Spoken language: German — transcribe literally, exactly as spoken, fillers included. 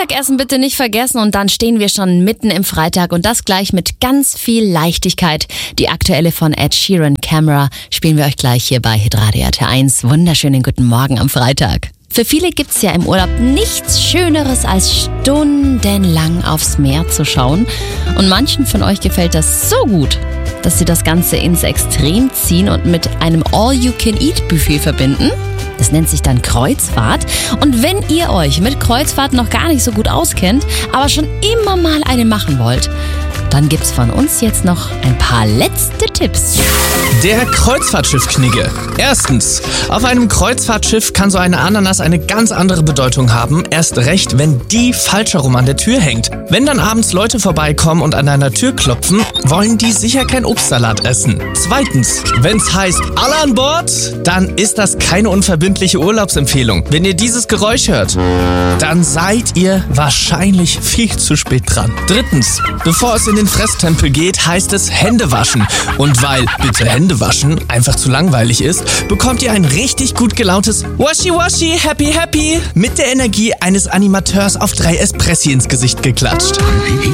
Mittagessen bitte nicht vergessen und dann stehen wir schon mitten im Freitag und das gleich mit ganz viel Leichtigkeit. Die aktuelle von Ed Sheeran, Camera, spielen wir euch gleich hier bei Hitradio R T eins. Wunderschönen guten Morgen am Freitag. Für viele gibt's ja im Urlaub nichts Schöneres, als stundenlang aufs Meer zu schauen. Und manchen von euch gefällt das so gut, dass sie das Ganze ins Extrem ziehen und mit einem All-You-Can-Eat-Buffet verbinden. Das nennt sich dann Kreuzfahrt. Und wenn ihr euch mit Kreuzfahrt noch gar nicht so gut auskennt, aber schon immer mal eine machen wollt, dann gibt's von uns jetzt noch ein paar letzte Tipps. Der Kreuzfahrtschiff-Knigge. Erstens, auf einem Kreuzfahrtschiff kann so eine Ananas eine ganz andere Bedeutung haben. Erst recht, wenn die falsch herum an der Tür hängt. Wenn dann abends Leute vorbeikommen und an deiner Tür klopfen, wollen die sicher kein Obstsalat essen. Zweitens, wenn's heißt alle an Bord, dann ist das keine unverbindliche Urlaubsempfehlung. Wenn ihr dieses Geräusch hört, dann seid ihr wahrscheinlich viel zu spät dran. Drittens, bevor es in den Fresstempel geht, heißt es Hände waschen. Und weil bitte Hände waschen einfach zu langweilig ist, bekommt ihr ein richtig gut gelauntes Washi Washi Happy Happy mit der Energie eines Animateurs auf drei Espressi ins Gesicht geklatscht.